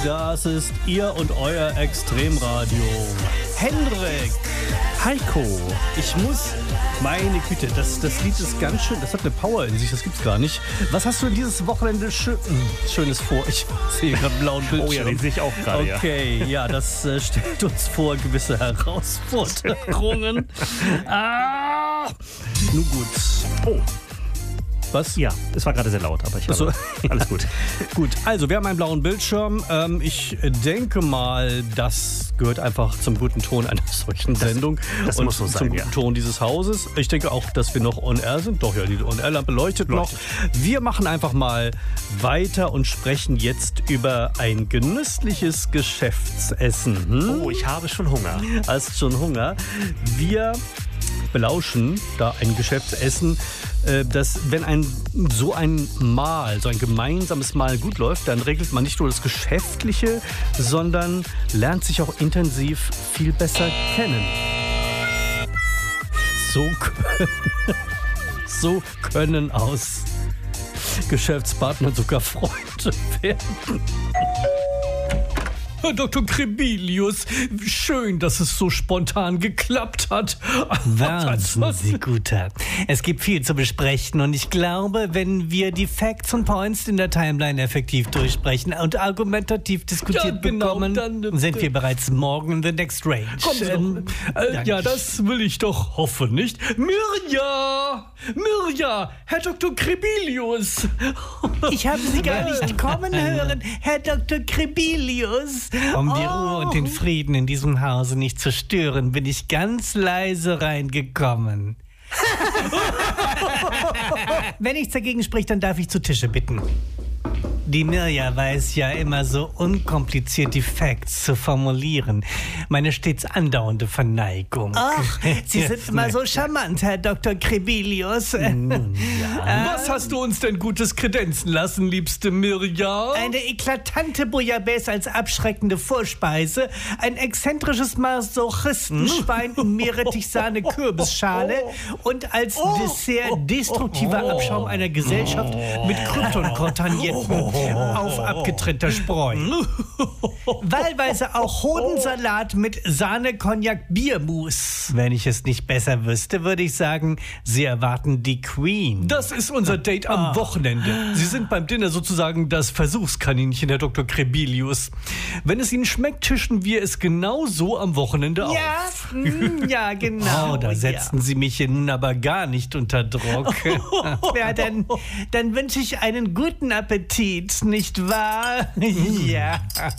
Das ist Ihr und Euer Extremradio. Hendrik, Heiko, ich muss... Meine Güte, das Lied ist ganz schön, das hat eine Power in sich, das gibt's gar nicht. Was hast du dieses Wochenende Schönes vor? Ich sehe gerade einen blauen Bildschirm. Oh ja, den sehe ich auch gerade, Okay, ja, das stellt uns vor gewisse Herausforderungen. Nun gut. Oh. Was? Ja, es war gerade sehr laut, aber alles gut. Gut, also wir haben einen blauen Bildschirm. Ich denke mal, das gehört einfach zum guten Ton einer solchen Sendung. Das und muss so sein, zum guten Ton dieses Hauses. Ich denke auch, dass wir noch on air sind. Doch, ja, die On-Air-Lampe leuchtet noch. Wir machen einfach mal weiter und sprechen jetzt über ein genüsslich Geschäftsessen. Oh, ich habe schon Hunger. Hast schon Hunger? Wir belauschen da ein Geschäftsessen, dass wenn so ein gemeinsames Mahl gut läuft, dann regelt man nicht nur das Geschäftliche, sondern lernt sich auch intensiv viel besser kennen. So können aus Geschäftspartnern sogar Freunde werden. Herr Dr. Krebilius, schön, dass es so spontan geklappt hat. Wahnsinn, Sie Guter. Es gibt viel zu besprechen und ich glaube, wenn wir die Facts und Points in der Timeline effektiv durchsprechen und argumentativ diskutiert bekommen, dann sind wir bereits morgen in the next range. Ja, das will ich doch hoffen, nicht? Mirja, Herr Dr. Krebilius. Ich habe Sie gar nicht kommen hören, Herr Dr. Krebilius. Um die Ruhe und den Frieden in diesem Hause nicht zu stören, bin ich ganz leise reingekommen. Wenn nichts dagegen spricht, dann darf ich zu Tische bitten. Die Mirja weiß ja immer so unkompliziert die Facts zu formulieren. Meine stets andauernde Verneigung. Ach, Sie sind immer so charmant, Herr Dr. Krebilius. Was hast du uns denn Gutes kredenzen lassen, liebste Mirja? Eine eklatante Bouillabaisse als abschreckende Vorspeise, ein exzentrisches Masochistenschwein in Meerrettichsahne-Kürbisschale und als Dessert destruktiver Abschaum einer Gesellschaft mit Krypton-Kortagnetten auf abgetrennter Spreu. Wahlweise auch Hodensalat mit Sahne-Cognac-Biermus. Wenn ich es nicht besser wüsste, würde ich sagen, Sie erwarten die Queen. Das ist unser Date am Wochenende. Sie sind beim Dinner sozusagen das Versuchskaninchen, Herr Dr. Krebilius. Wenn es Ihnen schmeckt, tischen wir es genauso am Wochenende auf. Ja, genau. Oh, da setzten Sie mich hier nun aber gar nicht unter Druck. Ja, dann wünsche ich einen guten Appetit, nicht wahr? Ja.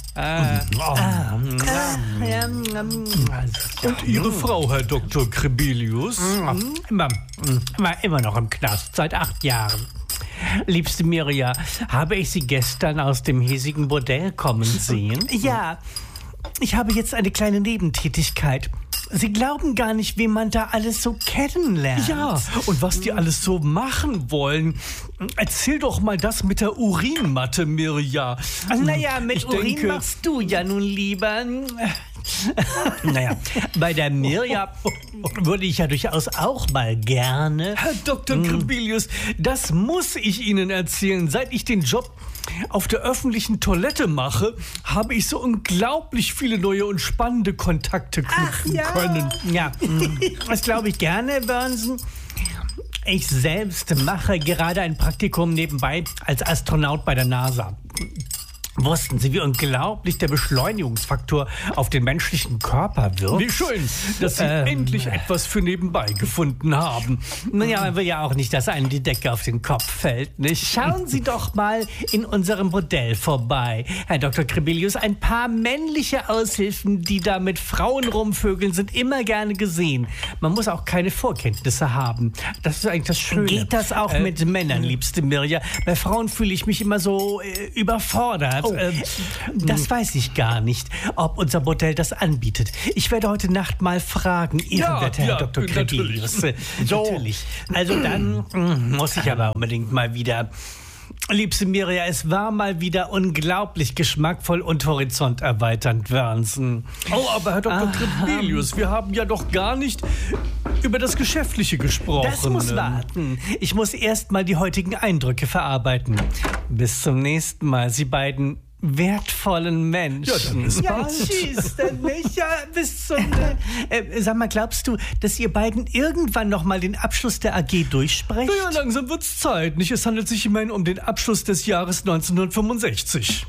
Und Ihre Frau, Herr Dr. Krebilius? Immer noch im Knast, seit 8 Jahren. Liebste Mirja, habe ich Sie gestern aus dem hiesigen Bordell kommen sehen? Ja, ich habe jetzt eine kleine Nebentätigkeit. Sie glauben gar nicht, wie man da alles so kennenlernt. Ja, und was die alles so machen wollen. Erzähl doch mal das mit der Urinmatte, Mirja. Naja, mit Urin machst du ja nun lieber. Naja, bei der Mirja würde ich ja durchaus auch mal gerne... Herr Dr. Krebilius, das muss ich Ihnen erzählen. Seit ich den Job auf der öffentlichen Toilette mache, habe ich so unglaublich viele neue und spannende Kontakte knüpfen können. Ja, das glaube ich gerne, Börnsen. Ich selbst mache gerade ein Praktikum nebenbei als Astronaut bei der NASA. Wussten Sie, wie unglaublich der Beschleunigungsfaktor auf den menschlichen Körper wirkt? Wie schön, dass Sie endlich etwas für nebenbei gefunden haben. Naja, man will ja auch nicht, dass einem die Decke auf den Kopf fällt, nicht? Schauen Sie doch mal in unserem Bordell vorbei, Herr Dr. Krebilius. Ein paar männliche Aushilfen, die da mit Frauen rumvögeln, sind immer gerne gesehen. Man muss auch keine Vorkenntnisse haben. Das ist eigentlich das Schöne. Geht das auch mit Männern, liebste Mirja? Bei Frauen fühle ich mich immer so überfordert. Das weiß ich gar nicht, ob unser Bordell das anbietet. Ich werde heute Nacht mal fragen, ehrenwerter Herr Dr. Krebilius. Natürlich. Also dann muss ich aber unbedingt mal wieder... Liebste Mirja, es war mal wieder unglaublich geschmackvoll und horizonterweiternd, Wörnsen. Oh, aber Herr Dr. Krebilius, wir haben ja doch gar nicht über das Geschäftliche gesprochen. Das muss warten. Ich muss erst mal die heutigen Eindrücke verarbeiten. Bis zum nächsten Mal, Sie beiden wertvollen Menschen. Ja, dann bis Ja, bald. tschüss, dann nicht. Ja, bis zum... sag mal, glaubst du, dass ihr beiden irgendwann noch mal den Abschluss der AG durchsprecht? Ja, langsam wird's Zeit, nicht? Es handelt sich immerhin um den Abschluss des Jahres 1965.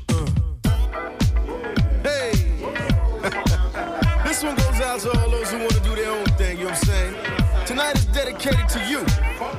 Hey, this one goes out to all those who want to do their own thing, you know what I'm saying? Tonight is dedicated to you.